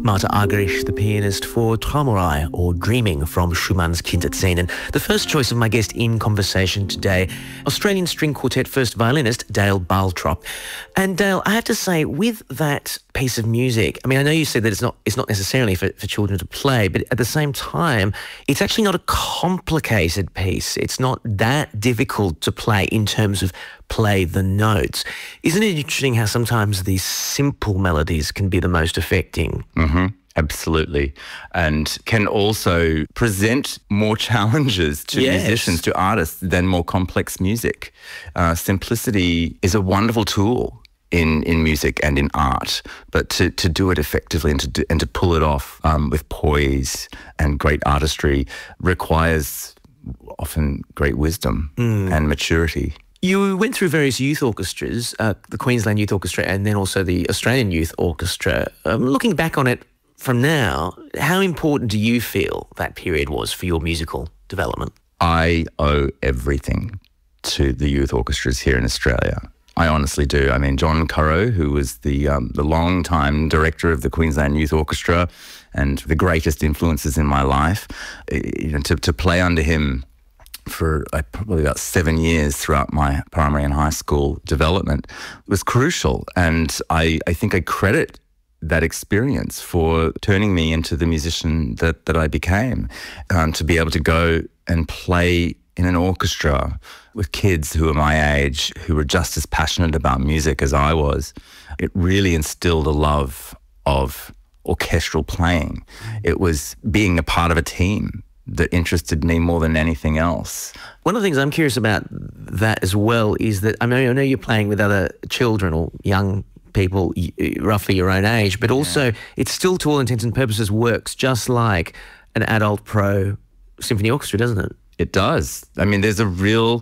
Marta Argerich, the pianist, for Träumerei, or Dreaming, from Schumann's Kinderscenen. The first choice of my guest in conversation today, Australian String Quartet first violinist Dale Baltrop. And Dale, I have to say, with that piece of music, I mean, I know you said that it's not necessarily for children to play, but at the same time, it's actually not a complicated piece. It's not that difficult to play in terms of play the notes. Isn't it interesting how sometimes these simple melodies can be the most affecting? Mm-hmm. Absolutely. And can also present more challenges to musicians, to artists, than more complex music. Simplicity is a wonderful tool in music and in art, but to do it effectively and to pull it off with poise and great artistry requires often great wisdom and maturity. You went through various youth orchestras, the Queensland Youth Orchestra and then also the Australian Youth Orchestra. Looking back on it from now, how important do you feel that period was for your musical development? I owe everything to the youth orchestras here in Australia. I honestly do. I mean, John Currow, who was the long-time director of the Queensland Youth Orchestra and the greatest influences in my life, to play under him for probably about 7 years throughout my primary and high school development was crucial. And I think I credit that experience for turning me into the musician that I became, to be able to go and play in an orchestra with kids who are my age, who were just as passionate about music as I was. It really instilled a love of orchestral playing. It was being a part of a team that interested me more than anything else. One of the things I'm curious about that as well is that I know you're playing with other children or young people roughly your own age, but also it still, to all intents and purposes, works just like an adult pro symphony orchestra, doesn't it? It does. I mean, there's a real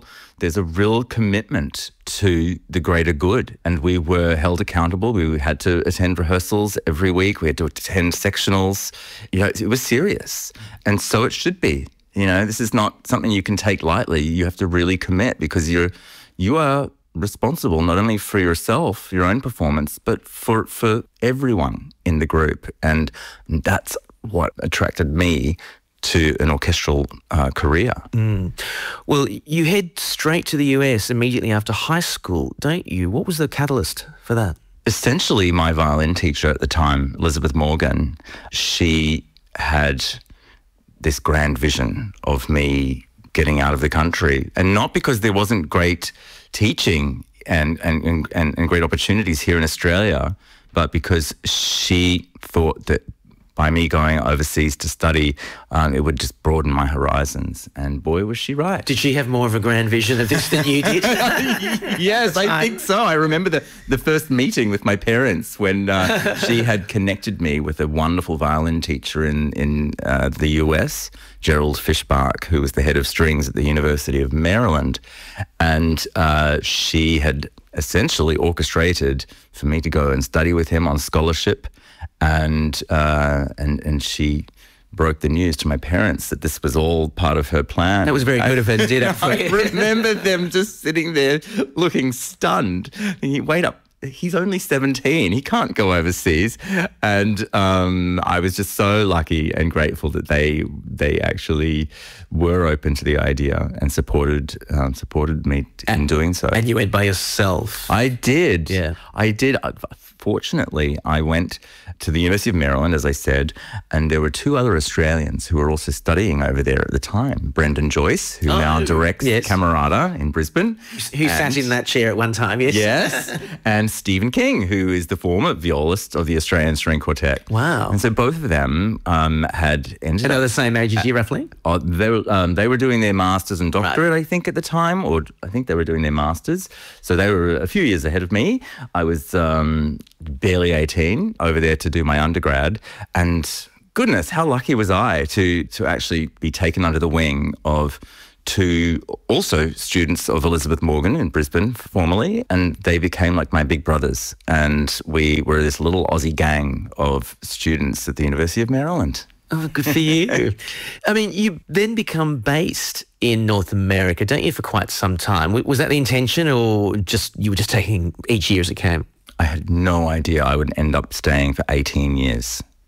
commitment to the greater good, and we were held accountable. We had to attend rehearsals every week. We had to attend sectionals. It was serious, and so it should be. This is not something you can take lightly. You have to really commit, because you are responsible not only for yourself, your own performance, but for everyone in the group, and that's what attracted me to an orchestral career. Well, you head straight to the US immediately after high school, don't you? What was the catalyst for that? Essentially, my violin teacher at the time, Elizabeth Morgan, she had this grand vision of me getting out of the country, and not because there wasn't great teaching and great opportunities here in Australia, but because she thought that by me going overseas to study, it would just broaden my horizons. And boy, was she right. Did she have more of a grand vision of this than you did? Yes, I think so. I remember the first meeting with my parents when she had connected me with a wonderful violin teacher in the US, Gerald Fishbach, who was the head of strings at the University of Maryland. And she had essentially orchestrated for me to go and study with him on scholarship. And she broke the news to my parents that this was all part of her plan. That was very good of her, did it? I remember them just sitting there looking stunned. Thinking, wait up, he's only 17. He can't go overseas. And I was just so lucky and grateful that they actually were open to the idea and supported me in doing so. And you went by yourself. I did. Yeah. I did. Fortunately, I went to the University of Maryland, as I said, and there were two other Australians who were also studying over there at the time. Brendan Joyce, who now directs Camerata in Brisbane. Who sat in that chair at one time, yes. Yes, and Stephen King, who is the former violist of the Australian String Quartet. Wow. And so both of them had ended up the same age as you, roughly? They were doing their masters and doctorate, right. I think, at the time, or I think they were doing their masters. So they were a few years ahead of me. I was barely 18 over there to do my undergrad, and goodness, how lucky was I to actually be taken under the wing of two also students of Elizabeth Morgan in Brisbane formerly, and they became like my big brothers, and we were this little Aussie gang of students at the University of Maryland. Oh, good for you. I mean, you then become based in North America, don't you, for quite some time? Was that the intention, or you were just taking each year as it came? I had no idea I would end up staying for 18 years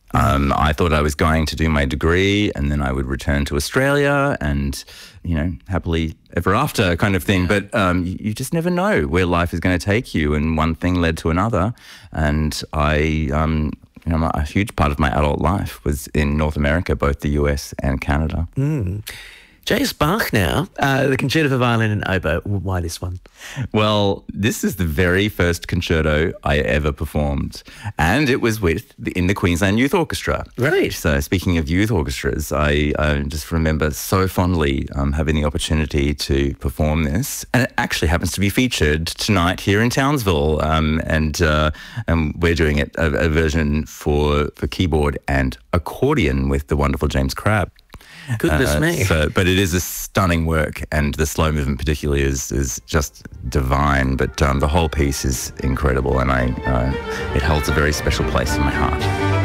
I thought I was going to do my degree and then I would return to Australia and, happily ever after kind of thing. But you just never know where life is going to take you. And one thing led to another. And a huge part of my adult life was in North America, both the US and Canada. J.S. Bach now, the Concerto for Violin and Oboe. Why this one? Well, this is the very first concerto I ever performed, and it was in the Queensland Youth Orchestra. Right. So speaking of youth orchestras, I just remember so fondly having the opportunity to perform this, and it actually happens to be featured tonight here in Townsville, and we're doing it a version for keyboard and accordion with the wonderful James Crabb. Goodness me. But it is a stunning work, and the slow movement particularly is just divine. But the whole piece is incredible, and it holds a very special place in my heart.